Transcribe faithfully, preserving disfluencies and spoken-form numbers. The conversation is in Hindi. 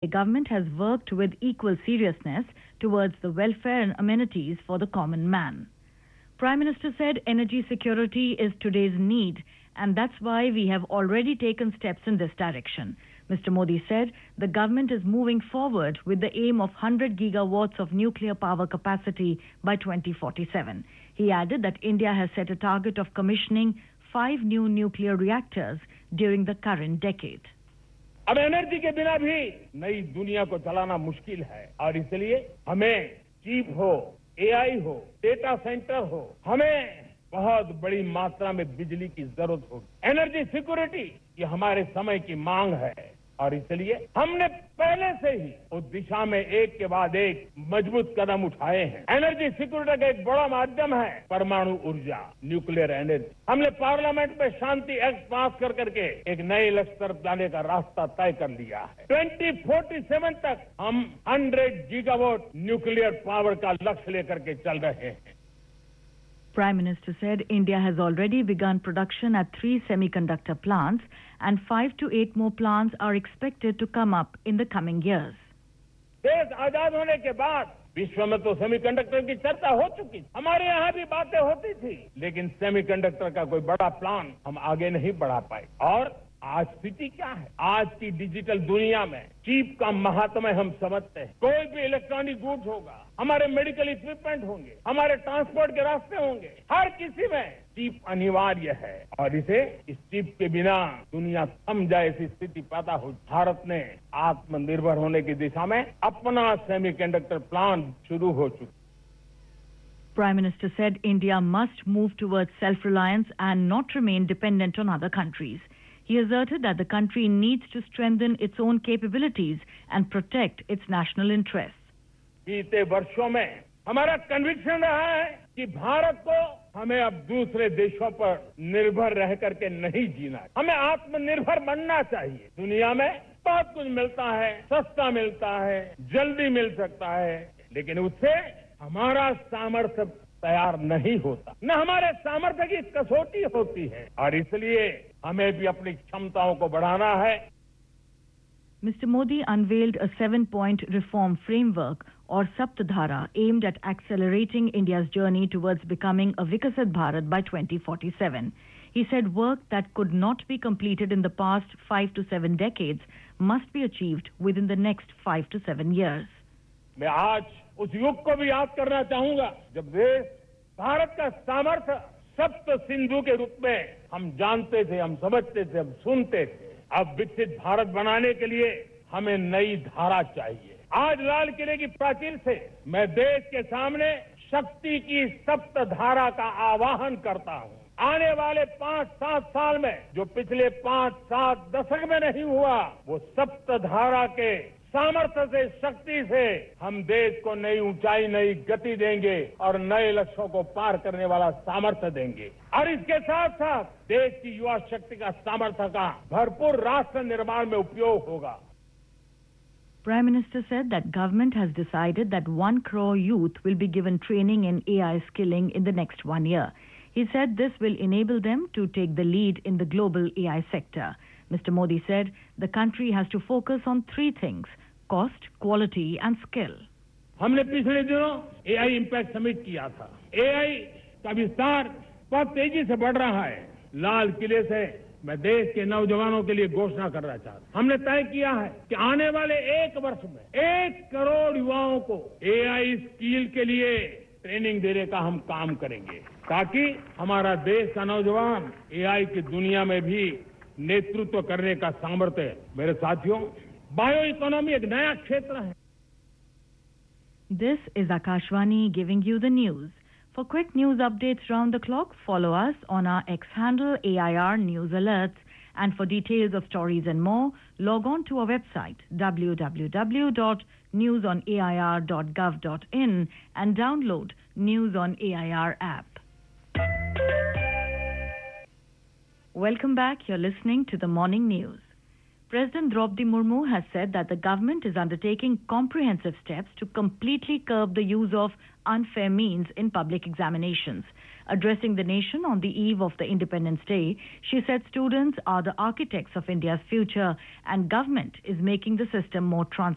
government has worked with equal seriousness towards the welfare and amenities for the common man. Prime Minister said energy security is today's need, and that's why we have already taken steps in this direction. Mister Modi said the government is moving forward with the aim of one hundred gigawatts of nuclear power capacity by twenty forty-seven. He added that India has set a target of commissioning five new nuclear reactors during the current decade. अब एनर्जी के बिना भी नई दुनिया को चलाना मुश्किल है और इसलिए हमें चीप हो, एआई हो, डेटा सेंटर हो, हमें बहुत बड़ी मात्रा में बिजली की जरूरत होगी। एनर्जी सिक्योरिटी ये हमारे समय की मांग है और इसलिए हमने पहले से ही उस दिशा में एक के बाद एक मजबूत कदम उठाए हैं। एनर्जी सिक्योरिटी का एक बड़ा माध्यम है परमाणु ऊर्जा, न्यूक्लियर एनर्जी। हमने पार्लियामेंट में शांति एक्ट पास कर करके एक नए लक्ष्य तरफ जाने का रास्ता तय कर लिया है। ट्वेंटी फोर्टी सेवन तक हम हंड्रेड गीगावाट न्यूक्लियर पावर का लक्ष्य लेकर के चल रहे हैं। Prime Minister said India has already begun production at three semiconductor plants and five to eight more plants are expected to come up in the coming years. देश आजाद होने के बाद विश्व में तो सेमीकंडक्टर की चर्चा हो चुकी, हमारे यहाँ भी बातें होती थी, लेकिन सेमीकंडक्टर का कोई बड़ा प्लान हम आगे नहीं बढ़ा पाए। और आज स्थिति क्या है? आज की डिजिटल दुनिया में चिप का महात्म्य हम समझते हैं। कोई भी इलेक्ट्रॉनिक गुड्स होगा, हमारे मेडिकल इक्विपमेंट होंगे, हमारे ट्रांसपोर्ट के रास्ते होंगे, हर किसी में चिप अनिवार्य है और इसे इस चिप के बिना दुनिया थम जाए ऐसी स्थिति पैदा हो। भारत ने आत्मनिर्भर होने की दिशा में अपना सेमीकंडक्टर प्लांट शुरू हो चुका। Prime Minister said India must move towards self-reliance and not remain dependent on other countries. He asserted that the country needs to strengthen its own capabilities and protect its national interests. बीते वर्षों में हमारा कन्विक्शन रहा है कि भारत को हमें अब दूसरे देशों पर निर्भर रह करके नहीं जीना है, हमें आत्मनिर्भर बनना चाहिए। दुनिया में बहुत कुछ मिलता है, सस्ता मिलता है, जल्दी मिल सकता है, लेकिन उससे हमारा सामर्थ्य तैयार नहीं होता, न हमारे सामर्थ्य की कसौटी होती है और इसलिए हमें भी अपनी क्षमताओं को बढ़ाना है। Mister Modi unveiled a seven-point reform framework or Saptadhara aimed at accelerating India's journey towards becoming a Viksit Bharat by twenty forty-seven. He said work that could not be completed in the past five to seven decades must be achieved within the next five to seven years. मैं आज उस युग को भी याद करना चाहूंगा जब देश भारत का सामर्थ्य सप्त सिंधु के रूप में हम जानते थे, हम समझते थे, हम सुनते थे। अब विकसित भारत बनाने के लिए हमें नई धारा चाहिए। आज लाल किले की प्राचीर से मैं देश के सामने शक्ति की सप्त धारा का आह्वान करता हूँ। आने वाले पांच सात साल में जो पिछले पांच सात दशक में नहीं हुआ, वो सप्त धारा के सामर्थ्य से, शक्ति से हम देश को नई ऊंचाई, नई गति देंगे और नए लक्ष्यों को पार करने वाला सामर्थ्य देंगे। और इसके साथ साथ देश की युवा शक्ति का सामर्थ्य का भरपूर राष्ट्र निर्माण में उपयोग होगा। Prime Minister said that government has decided that one crore youth will be given training in A I skilling in the next one year. He said this will enable them to take the lead in the global A I sector. Mister Modi said the country has to focus on three things: cost, quality and skill. हमने पिछले दिनों A I इम्पैक्ट समिट किया था। A I का विस्तार बहुत तेजी से बढ़ रहा है। लाल किले से मैं देश के नौजवानों के लिए घोषणा करना चाहता हूं। हमने तय किया है कि आने वाले एक वर्ष में एक करोड़ युवाओं को A I स्किल के लिए ट्रेनिंग देने का हम काम करेंगे, ताकि हमारा देश का नौजवान A I की दुनिया में भी नेतृत्व करने का सामर्थ्य है। मेरे साथियों, बायो इकोनॉमी एक नया क्षेत्र है। This is Akashvani giving you the news. For quick news updates round the clock, follow us on our X handle A I R News Alerts. And for details of stories and more, log on to our website w w w dot news on a i r dot gov dot in and download News on A I R app. Welcome back. You're listening to the morning news. President Draupadi Murmu has said that the government is undertaking comprehensive steps to completely curb the use of unfair means in public examinations. Addressing the nation on the eve of the Independence Day, she said students are the architects of India's future and government is making the system more transparent.